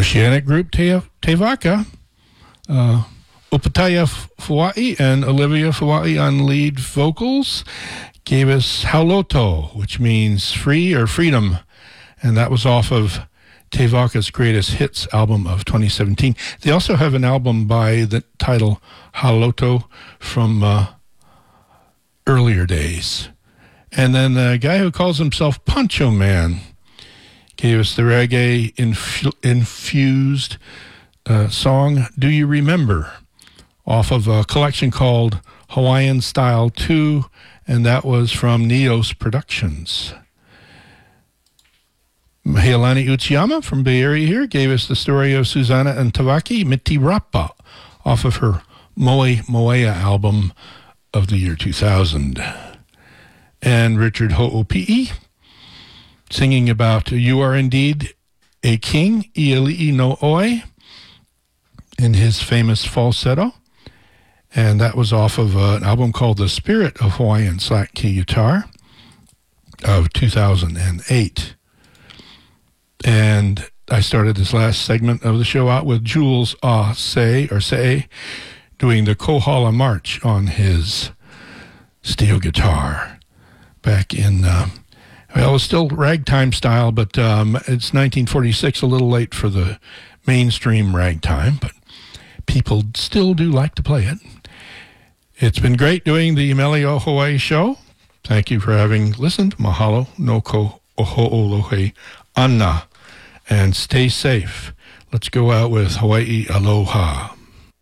Oceanic group Te Vaka, Upataya Fua'i and Olivia Fua'i on lead vocals, gave us Hauloto, which means free or freedom, and that was off of Te Vaka's Greatest Hits album of 2017. They also have an album by the title Hauloto from earlier days. And then the guy who calls himself Poncho Man gave us the reggae infused song Do You Remember, off of a collection called Hawaiian Style 2, and that was from Neos Productions. Heilani Uchiyama from Bay Area here gave us the story of Susanna and Tawaki Mitirapa off of her Moe Moea album of the year 2000. And Richard Ho'opi'i singing about You Are Indeed a King, Iali'i no Oe, in his famous falsetto. And that was off of an album called The Spirit of Hawaiian Slack Key Guitar of 2008. And I started this last segment of the show out with Jules Say doing the Kohala March on his steel guitar back in, it was still ragtime style, but it's 1946, a little late for the mainstream ragtime, but people still do like to play it. It's been great doing the Melio Hawaii show. Thank you for having listened. Mahalo, noko, oho'olohe, anna, and stay safe. Let's go out with Hawaii Aloha.